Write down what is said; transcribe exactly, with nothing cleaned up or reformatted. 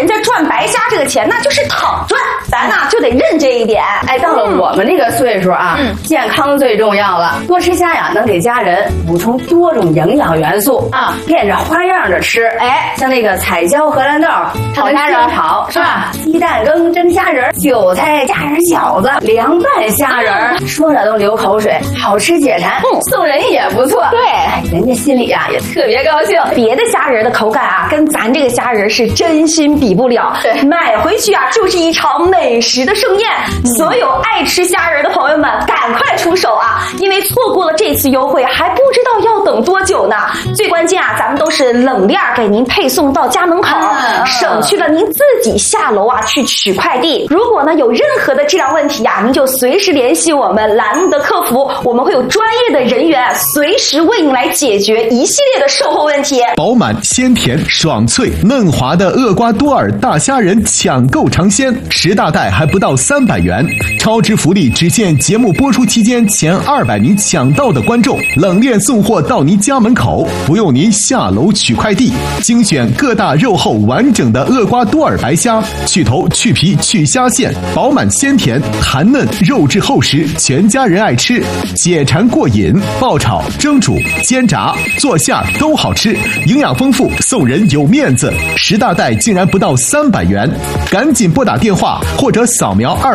人家赚白虾这个钱那就是躺赚，咱呐就得认这一点。 哎，到了我们这个岁数啊，嗯、健康最重要了，多吃虾呀，能给家人补充多种营养元素啊，变着花样的吃。哎，像那个彩椒荷兰豆炒虾仁炒是吧？鸡蛋羹蒸虾仁，韭菜虾仁饺子，凉拌虾仁，说着都流口水，好吃解馋，嗯，送人也不错。对，哎，人家心里呀、啊、也特别高兴。 别的虾仁的口感啊，跟咱这个虾仁是真心比不了。对，买回去啊就是一场美食的盛宴。嗯、所有爱吃虾仁的朋友们，赶快出手啊！因为错过了这次优惠，还不知道要等多久呢。最关键啊，咱们都是冷链给您配送到家门口，啊、省去了您自己下楼啊去取快递。如果呢有任何的质量问题啊，您就随时联系我们栏目的客服，我们会有专业的人员随时为您来解决一系列的售后问题。 饱满鲜甜爽脆嫩滑的厄瓜多尔大虾仁抢购尝鲜，十大袋还不到三百元，超值福利只限节目播出期间前二百名抢到的观众，冷链送货到您家门口，不用您下楼取快递。精选各大肉厚完整的厄瓜多尔白虾，去头去皮去虾线，饱满鲜甜弹嫩，肉质厚实，全家人爱吃，解馋过瘾，爆炒蒸煮煎炸做馅都好吃，营养丰富，送人有面子。十大袋竟然不到三百元，赶紧拨打电话或者扫描二